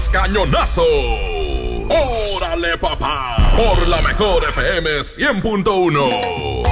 los cañonazos. ¡Órale, papá! Por la mejor FM 100.1.